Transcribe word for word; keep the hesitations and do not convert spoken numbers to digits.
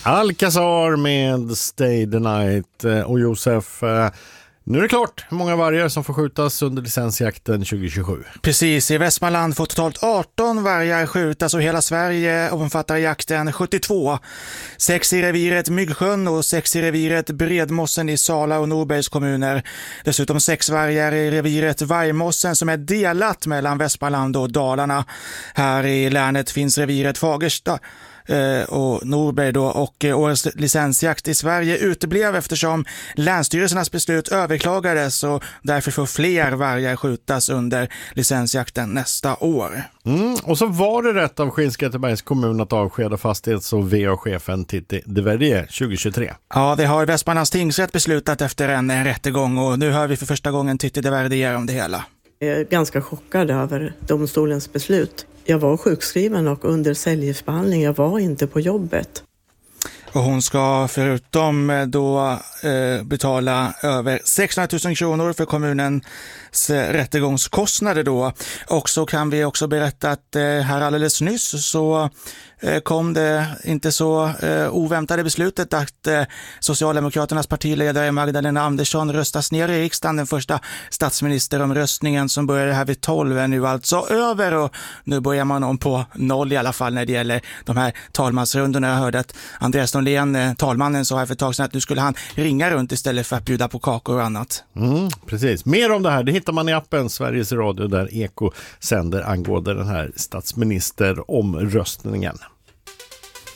Alcazar med Stay the Night. Och Josef, nu är det klart hur många vargar som får skjutas under licensjakten tjugo tjugosju. Precis, i Västmanland får totalt arton vargar skjutas och hela Sverige omfattar jakten sjuttiotvå. Sex i reviret Myggsjön och sex i reviret Bredmossen i Sala och Norbergs kommuner. Dessutom sex vargar i reviret Vargmossen som är delat mellan Västmanland och Dalarna. Här i länet finns reviret Fagersta och Norberg då, och årets licensjakt i Sverige uteblev eftersom länsstyrelsernas beslut överklagades och därför får fler vargar skjutas under licensjakten nästa år. Mm, och så var det rätt av Skinnskattebergs kommun att avskeda fastighets- och V A-chefen Titti de Verdier tjugo tjugotre. Ja, det har Västmanlands tingsrätt beslutat efter en rättegång och nu hör vi för första gången Titti de Verdier om det hela. Jag är ganska chockad över domstolens beslut. Jag var sjukskriven och under cellgiftsbehandling. Jag var inte på jobbet. Och hon ska förutom då eh, betala över sexhundratusen kronor för kommunens rättegångskostnader då. Och så kan vi också berätta att eh, här alldeles nyss så eh, kom det inte så eh, oväntade beslutet att eh, Socialdemokraternas partiledare Magdalena Andersson röstas ner i riksdagen. Den första statsministeromröstningen som började här vid tolv är nu alltså över och nu börjar man om på noll i alla fall när det gäller de här talmansrundorna. Jag hörde att Andreas Norlén, talmannen, sa här för ett tag sedan att nu skulle han ringa runt istället för att bjuda på kakor och annat. Mm, precis. Mer om det här, det hittar man i appen Sveriges Radio där Eko sänder angående den här statsministeromröstningen.